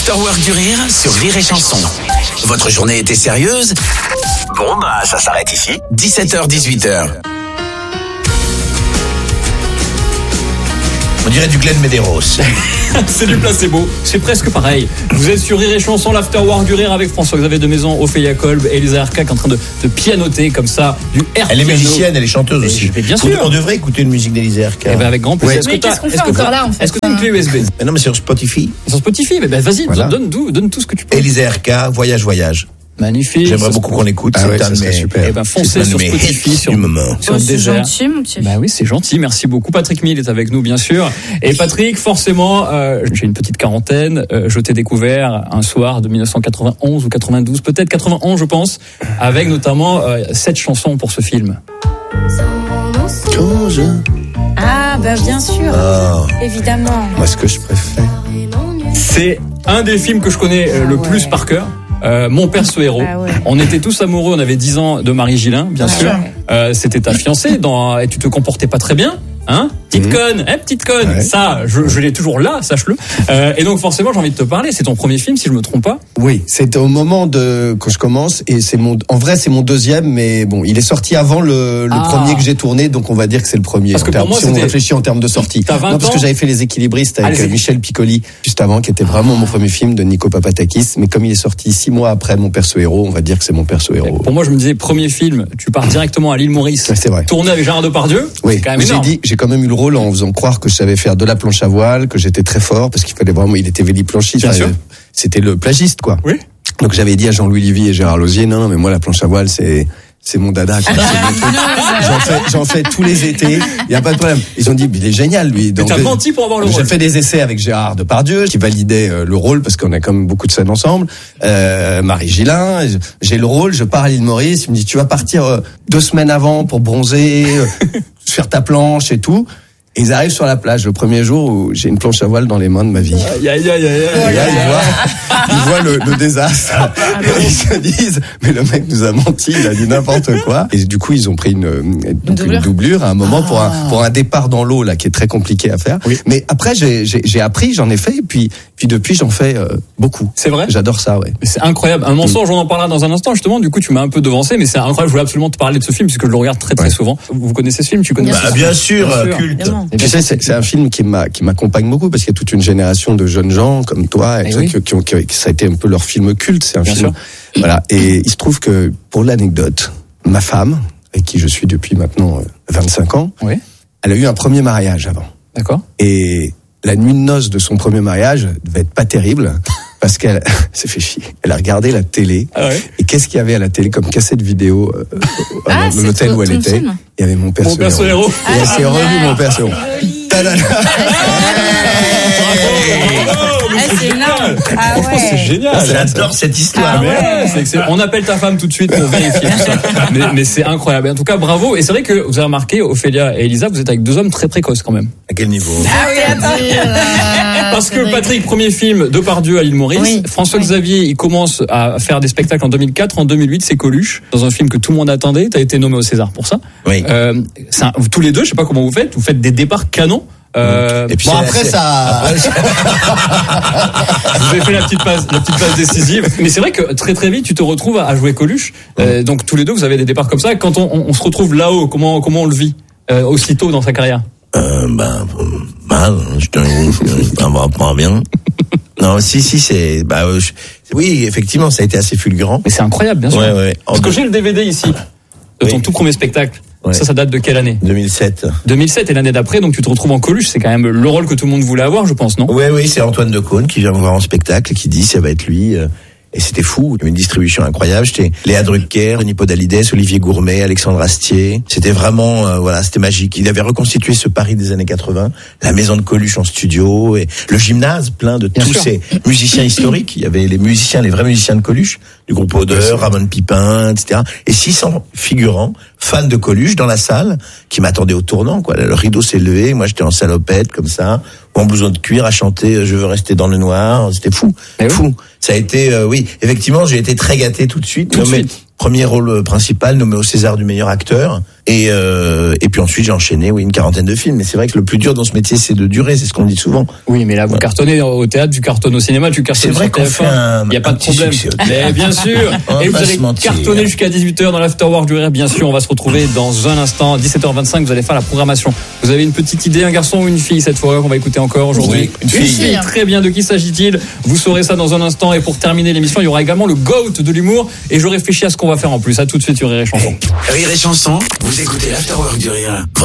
l'Afterwork du Rire sur Rire et Chanson. Votre journée était sérieuse ? Bon, bah, ça s'arrête ici. 17h-18h. On dirait du Glenn Medeiros. C'est du placebo, c'est presque pareil. Vous êtes sur Rire et Chanson, l'Afterwork du Rire avec François-Xavier de Maison, Ophélia Kolb et Elisa Erkak en train de pianoter comme ça du air Elle est piano. musicienne, elle est chanteuse aussi. Mais bien sûr. On devrait écouter une musique d'Elisa Erkak. Eh ben avec grand plaisir. Ouais. Mais qu'est-ce qu'on fait encore là en fait? Est-ce que tu as une clé USB? Mais non, mais c'est sur Spotify. Sur Spotify, mais ben vas-y, Voilà. donne tout ce que tu peux. Elisa Erkak, Voyage. Magnifique. J'aimerais beaucoup qu'on l'écoute. Ah ouais, c'est un ça de serait mes... super. Eh ben foncez C'est un sur de mes Spotify, hits sur du moment. sur C'est Deezer. gentil, mon petit. Bah oui, c'est gentil, merci beaucoup. Patrick Mille est avec nous, bien sûr. Et Patrick, forcément, j'ai une petite quarantaine. Je t'ai découvert un soir de 1991 ou 92, peut-être 91, je pense, avec notamment 7 chansons pour ce film. Quand je... Ah bah bien sûr, Oh. évidemment. Moi, ce que je préfère... C'est un des films que je connais le plus par cœur. Mon père ce héros. Ah ouais. On était tous amoureux, on avait 10 ans de Marie Gillin, bien sûr. C'était ta fiancée et tu te comportais pas très bien. Hein, petite conne, petite conne. Ouais. Ça, je l'ai toujours là, sache-le. Et donc forcément, j'ai envie de te parler. C'est ton premier film, si je me trompe pas. Oui, c'était au moment quand je commence et en vrai c'est mon deuxième, mais bon, il est sorti avant le premier que j'ai tourné, donc on va dire que c'est le premier. Parce que pour moi, si on c'était- réfléchit en termes de sortie. T'as 20 Non, parce ans. que j'avais fait Les Équilibristes avec Allez-y. Michel Piccoli juste avant, qui était vraiment mon premier film de Nico Papadakis. Mais comme il est sorti 6 mois après Mon perso héros, on va dire que c'est Mon perso héros. Pour moi, je me disais, premier film, tu pars directement à l'île Maurice. Ouais, c'est vrai. Tourné avec Gérard Depardieu. Oui, C'est quand même j'ai énorme. j'ai quand même eu le rôle en faisant croire que je savais faire de la planche à voile, que j'étais très fort, parce qu'il fallait vraiment, il était véliplanchiste. Bien sûr. C'était le plagiste, quoi. Oui. Donc j'avais dit à Jean-Louis Lévy et Gérard Lauzier, non, mais moi la planche à voile, c'est mon dada. quoi. C'est mon truc. J'en fais tous les étés. Il y a pas de problème. Ils ont dit, mais il est génial, lui. Mais Donc, t'as menti pour avoir le j'ai rôle. fait des essais avec Gérard Depardieu, qui validait le rôle parce qu'on a quand même beaucoup de scènes ensemble. Marie Gillin, j'ai le rôle. Je pars à l'île Maurice. Il me dit, tu vas partir 2 semaines avant pour bronzer, faire ta planche et tout. Et ils arrivent sur la plage le premier jour où j'ai une planche à voile dans les mains de ma vie. Aïe, aïe, aïe, aïe, Et aïe. là, ils voient le désastre. Et ils se disent, mais le mec nous a menti, il a dit n'importe quoi. Et du coup, ils ont pris une doublure à un moment pour un départ dans l'eau, là, qui est très compliqué à faire. Oui. Mais après, j'ai appris, j'en ai fait, et puis depuis, j'en fais beaucoup. C'est vrai? J'adore ça, ouais. Mais c'est incroyable. Un mensonge, on en parlera dans un instant, justement. Du coup, tu m'as un peu devancé, mais c'est incroyable. Je voulais absolument te parler de ce film, puisque je le regarde très, très Ouais. souvent. Vous connaissez ce film? Tu connais Bien ce Bah, film bien sûr, Bien sûr. culte. Évidemment. Eh Tu bien, sais, c'est un film qui m'accompagne beaucoup parce qu'il y a toute une génération de jeunes gens comme toi et Eh tout, oui. qui ça a été un peu leur film culte. C'est un Bien film. sûr. Voilà. Et il se trouve que, pour l'anecdote, ma femme, avec qui je suis depuis maintenant 25 ans, Oui. elle a eu un premier mariage avant. D'accord. Et la nuit de noces de son premier mariage devait être pas terrible parce qu'elle s'est fait chier. Elle a regardé la télé. Ah ouais. Et qu'est-ce qu'il y avait à la télé comme cassette vidéo Ah, dans c'est l'hôtel où elle ton était? film. Il y avait Mon perso Mon perso héros. Et elle s'est revue Mon perso héros. Tadada. C'est énorme. Ah Franchement, c'est ouais. génial. J'adore cette histoire. Ah ouais. C'est excellent. On appelle ta femme tout de suite pour vérifier tout ça. Mais c'est incroyable. En tout cas, bravo. Et c'est vrai que vous avez remarqué, Ophélia et Elisa, vous êtes avec 2 hommes très précoces quand même. À quel niveau? Ah oui, attends. Parce que Patrick, premier film Depardieu à l'île Maurice. Oui. François-Xavier, il commence à faire des spectacles en 2004. En 2008, c'est Coluche, dans un film que tout le monde attendait. T'as été nommé au César pour ça. Oui. Tous les deux, je sais pas comment vous faites des départs canons. Et puis Bon, c'est- après, c'est- ça. Vous avez fait la petite passe décisive. Mais c'est vrai que très très vite, tu te retrouves à jouer Coluche. Donc tous les deux, vous avez des départs comme ça. Quand on se retrouve là-haut, comment on le vit aussitôt dans sa carrière? Mal, je te pas bien. Non, si, c'est, oui, effectivement, ça a été assez fulgurant. Mais c'est incroyable, bien sûr. Ouais. Parce que j'ai le DVD ici de ton Oui. tout premier spectacle. Ouais. Ça date de quelle année? 2007. 2007 et l'année d'après, donc tu te retrouves en Coluche. C'est quand même le rôle que tout le monde voulait avoir, je pense, non? Oui, c'est Antoine Decaune qui vient me voir en spectacle et qui dit ça va être lui. Et c'était fou. Il y avait une distribution incroyable. J'étais Léa Drucker, Denis Podalides, Olivier Gourmet, Alexandre Astier. C'était vraiment, c'était magique. Il avait reconstitué ce Paris des années 80, la maison de Coluche en studio et le gymnase plein de Bien tous sûr. ces musiciens historiques. Il y avait les vrais musiciens de Coluche, du groupe Odeur, Ramon Pipin, etc. Et 600 figurants, fans de Coluche dans la salle, qui m'attendaient au tournant, quoi. Le rideau s'est levé, moi j'étais en salopette, comme ça, en blouson de cuir, à chanter Je veux rester dans le noir. C'était fou. Eh oui. Fou. Ça a été, oui, effectivement, j'ai été très gâté tout de suite. Tout de Mais suite. Premier rôle principal, nommé au César du meilleur acteur. Et puis ensuite, j'ai enchaîné, une quarantaine de films. Mais c'est vrai que le plus dur dans ce métier, c'est de durer, c'est ce qu'on dit souvent. Oui, mais là, vous cartonnez au théâtre, tu cartonnes au cinéma, tu cartonnes C'est vrai sur qu'on fait TF1. Il n'y a pas de problème. Mais bien sûr. Et vous allez cartonner jusqu'à 18h dans l'Afterwork du Rire. Bien sûr, on va se retrouver dans un instant. 17h25, vous allez faire la programmation. Vous avez une petite idée, un garçon ou une fille cette fois qu'on va écouter encore aujourd'hui? Oui, une fille. Très bien, de qui s'agit-il? Vous saurez ça dans un instant. Et pour terminer l'émission, il y aura également le GOAT de l'humour. Et je réfléchis à ce qu'on va faire en plus. À tout de suite sur Rire et Chanson. Rire et Chanson, vous écoutez l'Afterwork du Rire.